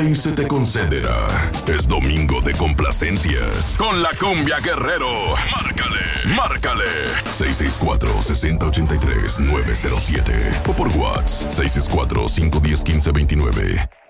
pídele y se te concederá. Es domingo de complacencias con la Cumbia Guerrero. Márcale 664-6083-907 o por WhatsApp 664-510-1529.